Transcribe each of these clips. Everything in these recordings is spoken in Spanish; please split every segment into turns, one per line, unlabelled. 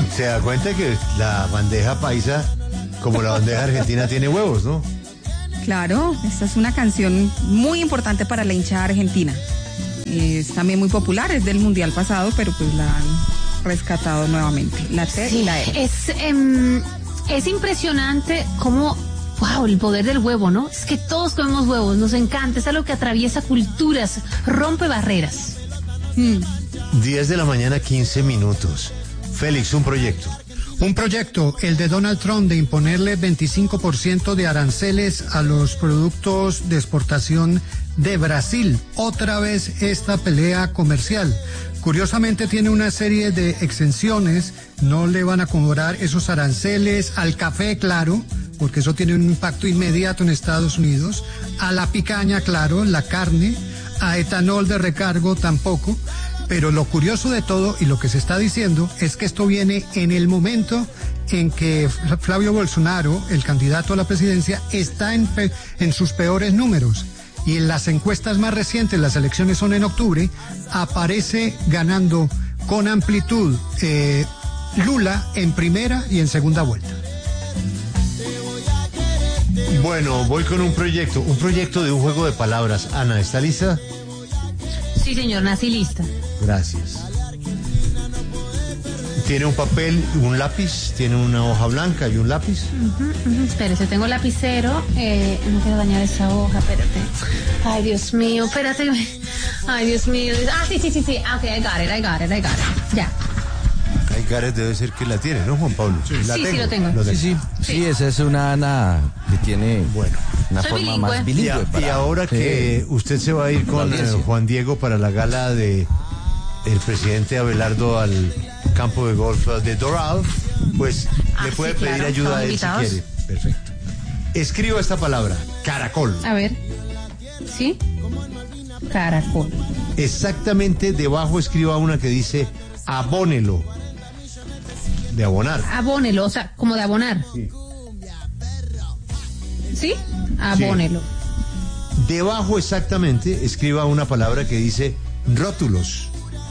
Se da cuenta que la bandeja paisa, como la bandeja argentina, tiene huevos, ¿no?
Claro, esta es una canción muy importante para la hinchada argentina. Es también muy popular, es del mundial pasado, pero pues la han rescatado nuevamente. La T y la E.
Es impresionante cómo, wow, el poder del huevo, ¿no? Es que todos comemos huevos, nos encanta, es algo que atraviesa culturas, rompe barreras.
10 de la mañana, 15 minutos. Félix, un proyecto.
Un proyecto, el de Donald Trump, de imponerle 25% de aranceles a los productos de exportación de Brasil. Otra vez esta pelea comercial. Curiosamente tiene una serie de exenciones, no le van a cobrar esos aranceles al café, claro, porque eso tiene un impacto inmediato en Estados Unidos, a la picaña, claro, la carne, a etanol de recargo tampoco. Pero lo curioso de todo y lo que se está diciendo es que esto viene en el momento en que Flavio Bolsonaro, el candidato a la presidencia, está en sus peores números. Y en las encuestas más recientes, las elecciones son en octubre, aparece ganando con amplitud Lula en primera y en segunda vuelta.
Bueno, voy con un proyecto de un juego de palabras. Ana, ¿está lista?
Sí, señor, nací lista.
Gracias. ¿Tiene un papel, un lápiz? ¿Tiene una hoja blanca y un lápiz?
Espérese, tengo lapicero. No quiero dañar esa hoja, espérate. Ay, Dios mío, espérate. Ay, Dios mío. Ah, sí. Ok, I got it. Ya.
Ay, Gareth debe ser que la tiene, ¿no, Juan Pablo?
Sí, lo tengo.
Sí, esa es una Ana que tiene una
Soy
forma
bilingüe.
más bilingüe.
Y ahora que usted se va a ir con Juan Diego para la gala de el presidente Abelardo al campo de golf de Doral, pues le puede pedir
claro,
ayuda a él
invitados.
si quiere. Perfecto. Escriba esta palabra, caracol.
A ver. ¿Sí? Caracol.
Exactamente debajo escriba una que dice abónelo. De abonar.
Abónelo, o sea, como de abonar. ¿Sí? Abónelo.
Debajo exactamente escriba una palabra que dice rótulos.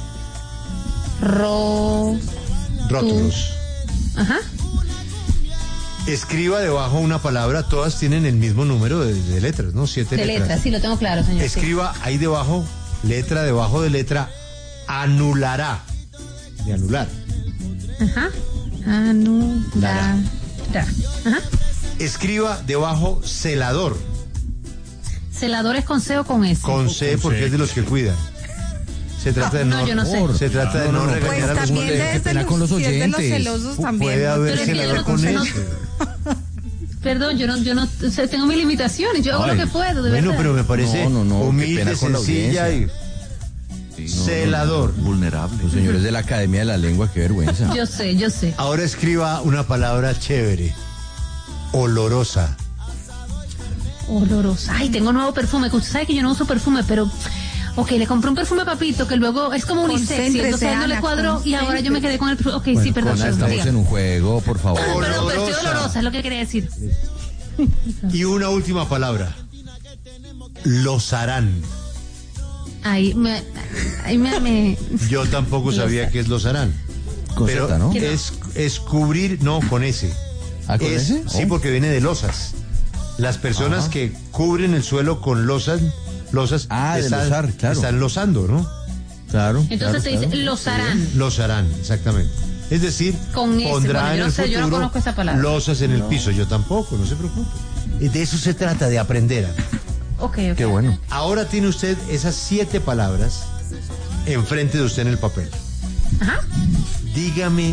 Rótulos.
Ajá.
Escriba debajo una palabra, todas tienen el mismo número de letras, ¿no? 7
De
letras.
letras, sí, lo tengo claro, señor.
Escriba ahí debajo, letra debajo de letra, anulará. De anular.
Ajá. Anulará. Ajá.
Escriba debajo celador.
¿Celador es con C o con S?
Con C porque es de los que cuidan. Se trata de
no, yo no sé.
Se trata de no
Pues
regañar a los
también
jugadores.
desde
con los
si es de los
oyentes.
celosos también.
Puede
¿no?
haber
Pero es que yo
celador
no-
con
no-
S.
Perdón, yo no o sea, tengo mis limitaciones, yo hago lo que puedo, de
Bueno,
verdad.
pero me parece
No, qué
humilde,
pena con la
sencilla y celador.
Vulnerable.
Los señores de la Academia de la Lengua, qué vergüenza.
Yo sé.
Ahora escriba una palabra chévere. Olorosa.
Olorosa. Ay, tengo nuevo perfume. Usted sabe que yo no uso perfume, pero... Ok, le compré un perfume a Papito que luego es como unisex,
Concéntrese,
entonces a él no le
Ana,
cuadró y ahora yo me quedé con el perfume. Ok, sí, perdón.
Ana, estamos
diga.
en un juego, por favor.
Perdón, pero estoy
Olorosa.
olorosa, es lo que quería decir.
Y una última palabra. Lozarán.
Ahí me...
Yo tampoco sabía qué es lozarán.
Con
Pero
Z, ¿no?
es cubrir, no, con S.
¿Ah, con ese?
Sí,
Oh.
porque viene de losas. Las personas que cubren el suelo con losas
de losar, claro.
están losando, ¿no?
Claro.
Entonces se dice lozarán.
Losarán, exactamente. Es decir,
Con S,
pondrá
bueno, yo
en
no
el
sé, yo no
futuro
conozco esa palabra.
losas en el piso. Yo tampoco, no se preocupe. De eso se trata, de aprender.
Ok.
Qué bueno.
Ahora tiene usted esas 7 palabras enfrente de usted en el papel.
Ajá.
Dígame.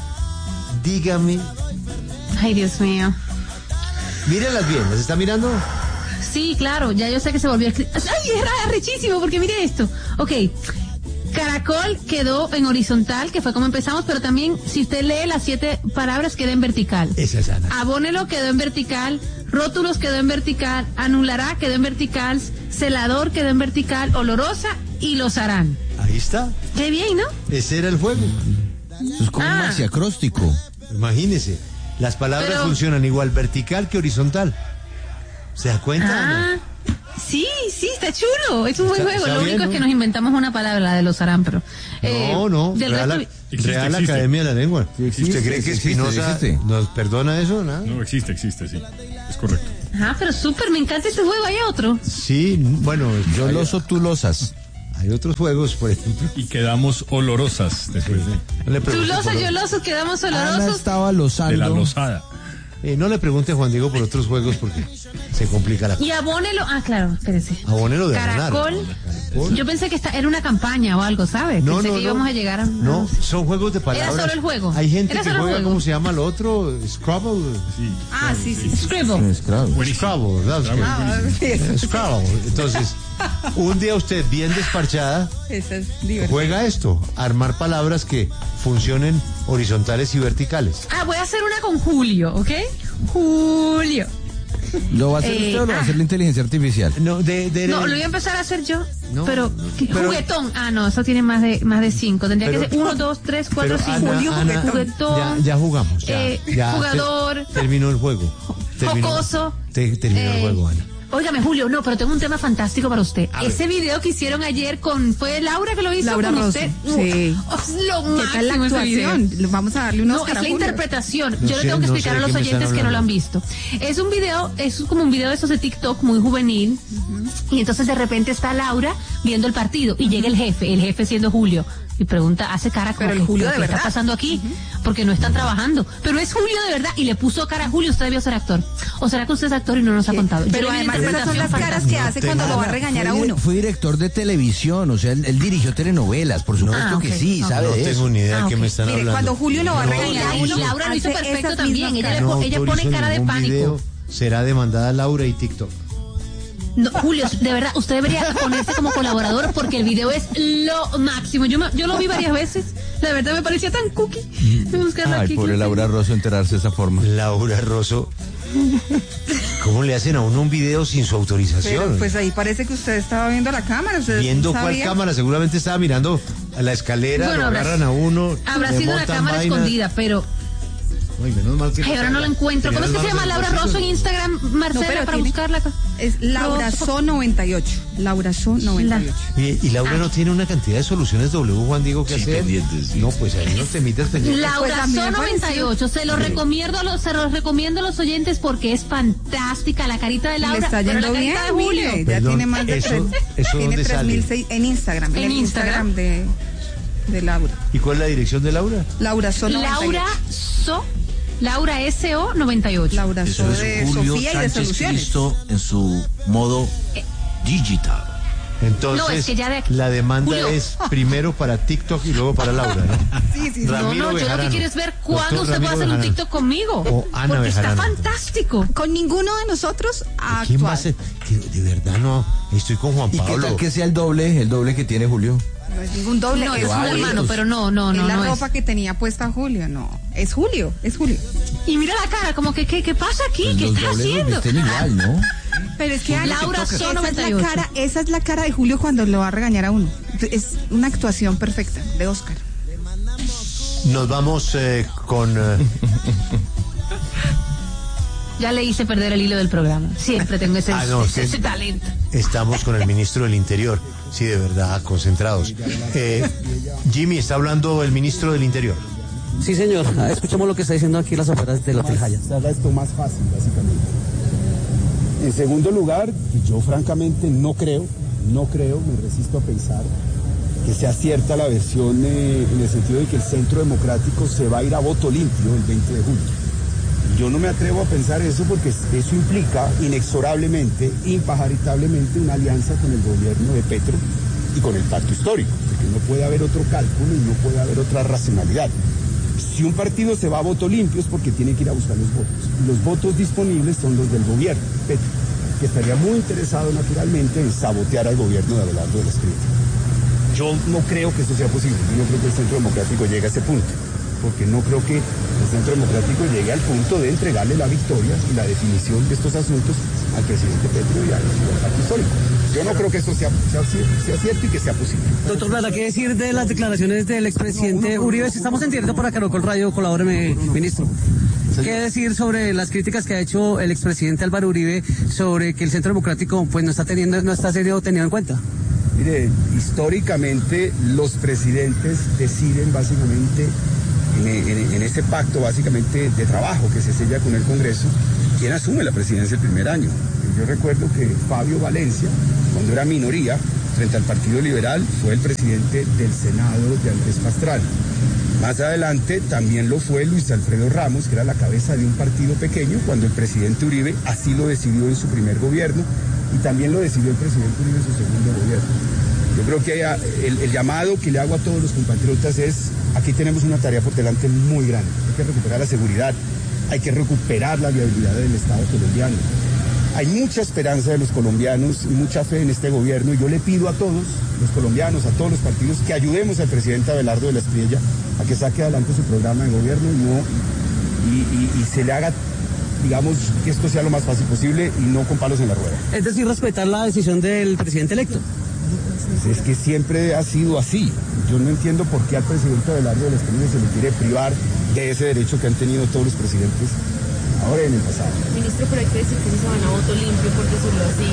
Ay, Dios mío.
Mírenlas bien, ¿las está mirando?
Sí, claro, ya yo sé que se volvió a escribir. ¡Ay, es rechísimo! Porque mire esto. Ok, caracol quedó en horizontal, que fue como empezamos, pero también, si usted lee las 7 palabras, queda en vertical.
Esa es Ana.
Abónelo quedó en vertical, rótulos quedó en vertical, anulará quedó en vertical, celador quedó en vertical, olorosa y lozarán.
Ahí está.
Qué bien, ¿no?
Ese era el juego.
Eso es como un maxiacróstico.
Imagínese. Las palabras
Pero-
funcionan igual vertical que horizontal. ¿Se da cuenta, Ana?
Sí, está chulo. Es un buen juego. Lo único es que nos inventamos una palabra, la de los Arán, pero...
No. Real Academia de la Lengua.
Sí, existe,
¿Usted cree que Espinosa nos perdona eso?
No, existe, sí. Es correcto.
Ajá, pero súper, me encanta ese juego. ¿Hay otro?
Sí, bueno.
Yo loso, tú losas.
Hay otros juegos, por ejemplo.
Y quedamos olorosas después de...
Tú losas, yo loso, quedamos olorosos.
Ana estaba losando.
De la losada.
No le pregunte a Juan Diego por otros juegos porque se complica la cosa.
Y abónelo. Ah, claro, espérese.
Abónelo de
Caracol. Yo pensé que era una campaña o algo, ¿sabes? Pensé que íbamos a llegar a...
No, son juegos de palabras.
Era solo el juego.
Hay gente que juega, ¿cómo se llama el otro? Scrabble.
Sí. Scribble.
Scrabble, ¿verdad? Scrabble. Entonces, un día usted, bien desparchada, juega esto, armar palabras que funcionen horizontales y verticales.
Voy a hacer una con Julio, ¿ok? Julio.
¿Lo va a hacer usted o lo va a hacer la inteligencia artificial?
No, lo voy a empezar a hacer yo. Pero juguetón. No, eso tiene más de 5. Tendría que ser 1, 2, 3, 4, 5. Juguetón.
Ya jugamos.
Jugador.
Terminó el juego.
Jocoso.
Terminó el juego, Ana.
Óigame, Julio, pero tengo un tema fantástico para usted. Ese video que hicieron ayer fue Laura que lo hizo con
Rosso.
usted.
Sí.
Lo
¿Qué tal la actuación? Vamos a darle unos.
No, es la interpretación. Yo le tengo que explicar a los oyentes que no lo han visto. Es un video, es como un video de esos de TikTok muy juvenil. Y entonces de repente está Laura viendo el partido y llega el jefe siendo Julio. Y pregunta, hace cara como
pero Julio de
¿qué
verdad
está pasando aquí? Porque no están trabajando. Pero es Julio de verdad y le puso cara a Julio, usted debió ser actor. ¿O será que usted es actor y no nos ha contado?
Pero además esas son las caras que hace cuando lo va a regañar a uno.
Fue director de televisión, o sea, él dirigió telenovelas, por supuesto que sí, ¿sabe de eso?
No tengo ni idea de qué me están hablando.
Cuando Julio lo va a regañar a uno,
Laura lo hizo perfecto también. Ella pone cara de pánico.
Será demandada Laura y TikTok.
No, Julio, de verdad, usted debería ponerse como colaborador porque el video es lo máximo. Yo lo vi varias veces. La verdad me parecía tan cookie.
Ay, pobre Laura Rosso enterarse de esa forma.
Laura Rosso. ¿Cómo le hacen a uno un video sin su autorización?
Pero pues ahí parece que usted estaba viendo la cámara.
¿Viendo cuál cámara? Seguramente estaba mirando a la escalera, lo agarran a uno.
Habrá sido una cámara escondida, pero...
Ay, menos mal que
ahora no la encuentro. ¿Cómo es que se llama Laura Rosso en Instagram, Marcela, para buscarla?
Es Laura So 98. Laura So 98.
Y Laura no tiene una cantidad de soluciones Juan Diego que hacer.
Pendientes.
No, pues hay unos temitas pendientes.
Laura So 98. Se los recomiendo a los oyentes porque es fantástica la carita de Laura.
Le está yendo bien,
de Julio.
Ya tiene más de tiene 3.006 en Instagram.
En Instagram
de Laura.
¿Y cuál es la dirección de Laura?
Laura So 98.
Laura S.O. 98.
Laura So de
Julio
Sofía
Sánchez
y de Soluciones.
Cristo en su modo digital.
Entonces,
no, es que ya
la demanda Julio es primero para TikTok y luego para Laura, ¿no?
Sí.
Ramiro yo lo que quiero es ver cuándo usted puede hacer un TikTok conmigo.
O Ana
porque
Bejarano.
está fantástico.
Con ninguno de nosotros ha
¿Quién va a
actuado.
ser? De verdad no, estoy con Juan
¿Y
Pablo.
qué tal que sea el doble que tiene Julio?
No es ningún doble.
No,
es
es un
Julio.
hermano, pero no.
Es la
no
ropa
es.
que tenía puesta Julio, no. Es Julio.
Y mira la cara, como que, ¿qué pasa aquí?
Pues
¿Qué
los
está
dobles los
haciendo?
visten igual, ¿no?
Pero es que
Laura So
esa es
98.
esa es la cara de Julio cuando lo va a regañar a uno. Es una actuación perfecta de Oscar.
Nos vamos con...
Ya le hice perder el hilo del programa. Siempre tengo ese talento.
Estamos con el ministro del Interior. Sí, de verdad, concentrados. Jimmy, está hablando el ministro del Interior.
Sí, señor. Escuchemos lo que está diciendo aquí las afueras del Hotel Hyatt.
Se haga esto más fácil, básicamente. En segundo lugar, yo francamente no creo, me resisto a pensar que sea cierta la versión en el sentido de que el Centro Democrático se va a ir a voto limpio el 20 de julio. Yo no me atrevo a pensar eso porque eso implica inexorablemente, impajaritablemente, una alianza con el gobierno de Petro y con el pacto histórico, porque no puede haber otro cálculo y no puede haber otra racionalidad. Si un partido se va a voto limpio es porque tiene que ir a buscar los votos. Y los votos disponibles son los del gobierno, Petro, que estaría muy interesado naturalmente en sabotear al gobierno de Abelardo de la Espriella. Yo no creo que eso sea posible, yo no creo que el Centro Democrático llegue a ese punto, porque no creo que el Centro Democrático llegue al punto de entregarle la victoria y la definición de estos asuntos al presidente Petro y al pacto histórico. Yo no creo que eso sea cierto y que sea posible.
Doctor Plata, ¿qué decir de las declaraciones del expresidente Uribe? Si estamos en directo para Caracol Radio, colabóreme, ministro. ¿Qué decir sobre las críticas que ha hecho el expresidente Álvaro Uribe sobre que el Centro Democrático pues no está siendo tenido en cuenta?
Mire, históricamente los presidentes deciden básicamente en ese pacto básicamente de trabajo que se sella con el Congreso, quién asume la presidencia el primer año. Yo recuerdo que Fabio Valencia, cuando era minoría frente al Partido Liberal, fue el presidente del Senado de Andrés Pastrana. Más adelante también lo fue Luis Alfredo Ramos, que era la cabeza de un partido pequeño, cuando el presidente Uribe así lo decidió en su primer gobierno, y también lo decidió el presidente Uribe en su segundo gobierno. Yo creo que el llamado que le hago a todos los compatriotas es, aquí tenemos una tarea por delante muy grande. Hay que recuperar la seguridad, hay que recuperar la viabilidad del Estado colombiano. Hay mucha esperanza de los colombianos y mucha fe en este gobierno, y yo le pido a todos los colombianos, a todos los partidos, que ayudemos al presidente Abelardo de la Espriella a que saque adelante su programa de gobierno y se le haga, digamos, que esto sea lo más fácil posible y no con palos en la rueda.
Es decir, respetar la decisión del presidente electo.
Es que siempre ha sido así. Yo no entiendo por qué al presidente Abelardo de la Espriella se le quiere privar de ese derecho que han tenido todos los presidentes ahora y en el pasado.
Ministro, pero hay que decir que si se van a voto limpio, por decirlo así,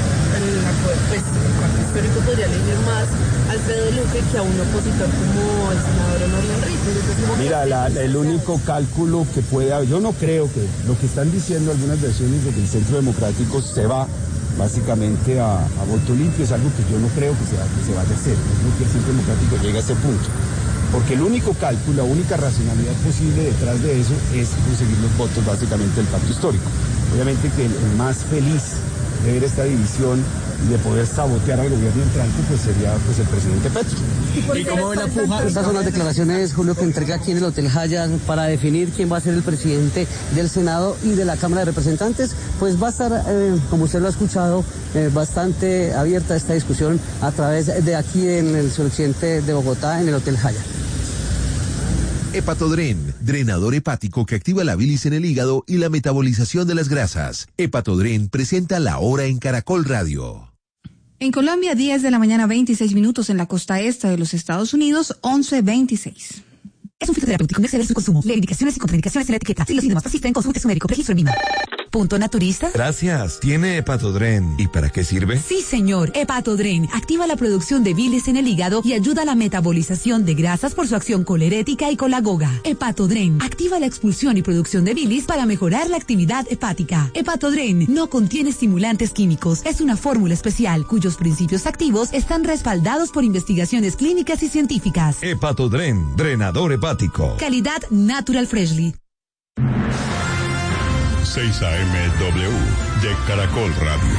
el pacto histórico podría elegir más a Alfredo Luque que a un opositor como el senador Honorio Enríquez.
Mira, el único cálculo que puede haber, yo no creo que lo que están diciendo algunas versiones de que el Centro Democrático se va básicamente a voto limpio, es algo que yo no creo que se vaya a hacer. No creo que el Centro Democrático llegue a ese punto. Porque el único cálculo, la única racionalidad posible detrás de eso es conseguir los votos básicamente del pacto histórico. Obviamente que el más feliz de ver esta división y de poder sabotear al gobierno entrante pues sería pues el presidente Petro.
¿Y cómo ve la puja? Estas son las declaraciones, Julio, que entrega aquí en el Hotel Hyatt para definir quién va a ser el presidente del Senado y de la Cámara de Representantes. Pues va a estar, como usted lo ha escuchado, bastante abierta esta discusión a través de aquí en el suroccidente de Bogotá, en el Hotel Hyatt.
Hepatodren, drenador hepático que activa la bilis en el hígado y la metabolización de las grasas. Hepatodren presenta La Hora en Caracol Radio.
En Colombia, 10 de la mañana, 26 minutos. En la costa este de los Estados Unidos, 11:26.
Es un fitoterapéutico, no exceder su consumo. Lee indicaciones y contraindicaciones en la etiqueta. Si los síntomas persisten, consulte a su médico. Registro en MINA. ¿Punto naturista?
Gracias. ¿Tiene Hepatodren? ¿Y para qué sirve?
Sí, señor. Hepatodren activa la producción de bilis en el hígado y ayuda a la metabolización de grasas por su acción colerética y colagoga. Hepatodren activa la expulsión y producción de bilis para mejorar la actividad hepática. Hepatodren no contiene estimulantes químicos. Es una fórmula especial cuyos principios activos están respaldados por investigaciones clínicas y científicas.
Hepatodren, drenador hepático.
Calidad Natural Freshly.
6 AM-W de Caracol Radio.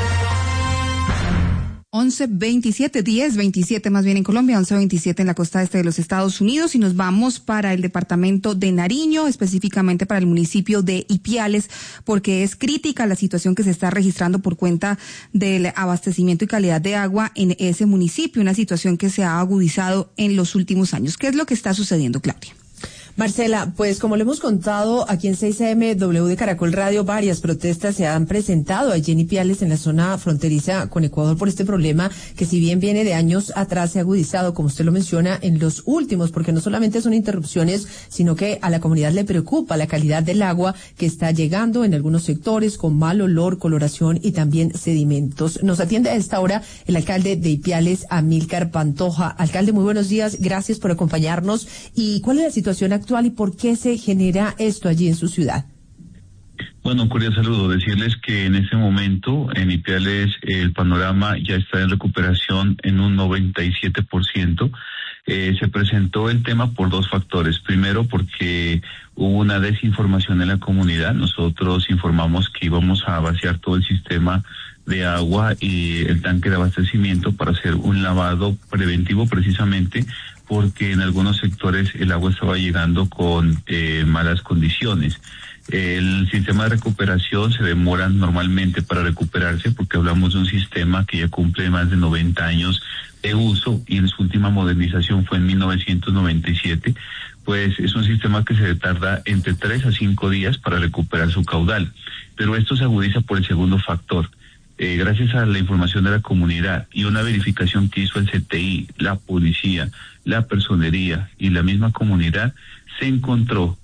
11:27, 10:27 más bien en Colombia, 11:27 en la costa este de los Estados Unidos, y nos vamos para el departamento de Nariño, específicamente para el municipio de Ipiales, porque es crítica la situación que se está registrando por cuenta del abastecimiento y calidad de agua en ese municipio, una situación que se ha agudizado en los últimos años. ¿Qué es lo que está sucediendo, Claudia?
Marcela, pues como le hemos contado aquí en 6 AM-W de Caracol Radio, varias protestas se han presentado allí en Ipiales, en la zona fronteriza con Ecuador, por este problema que, si bien viene de años atrás, se ha agudizado, como usted lo menciona, en los últimos, porque no solamente son interrupciones, sino que a la comunidad le preocupa la calidad del agua que está llegando en algunos sectores con mal olor, coloración y también sedimentos. Nos atiende a esta hora el alcalde de Ipiales, Amílcar Pantoja. Alcalde, muy buenos días, gracias por acompañarnos. ¿Y cuál es la situación actual y por qué se genera esto allí en su ciudad?
Bueno, un cordial saludo. Decirles que en ese momento en Ipiales el panorama ya está en recuperación en un 97%. Se presentó el tema por dos factores. Primero, porque hubo una desinformación en la comunidad. Nosotros informamos que íbamos a vaciar todo el sistema de agua y el tanque de abastecimiento para hacer un lavado preventivo, precisamente porque en algunos sectores el agua estaba llegando con malas condiciones. El sistema de recuperación se demora normalmente para recuperarse, porque hablamos de un sistema que ya cumple más de 90 años de uso y en su última modernización fue en 1997. Pues es un sistema que se tarda entre 3 a 5 días para recuperar su caudal. Pero esto se agudiza por el segundo factor. Gracias a la información de la comunidad y una verificación que hizo el CTI, la policía, la personería y la misma comunidad, se encontró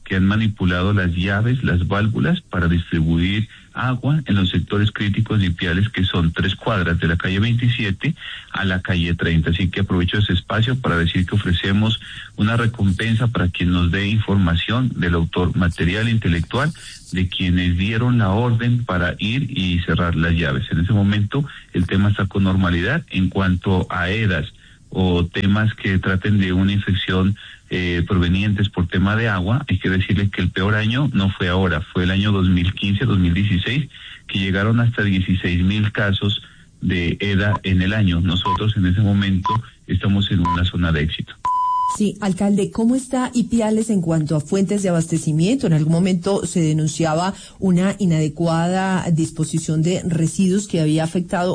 que han manipulado las llaves, las válvulas para distribuir agua en los sectores críticos de Ipiales, que son 3 cuadras de la calle 27 a la calle 30. Así que aprovecho ese espacio para decir que ofrecemos una recompensa para quien nos dé información del autor material intelectual de quienes dieron la orden para ir y cerrar las llaves. En ese momento el tema está con normalidad. En cuanto a EDAs o temas que traten de una infección provenientes por tema de agua, hay que decirles que el peor año no fue ahora, fue el año 2015-2016, que llegaron hasta 16,000 casos de EDA en el año. Nosotros en ese momento estamos en una zona de éxito.
Sí, alcalde, ¿cómo está Ipiales en cuanto a fuentes de abastecimiento? En algún momento se denunciaba una inadecuada disposición de residuos que había afectado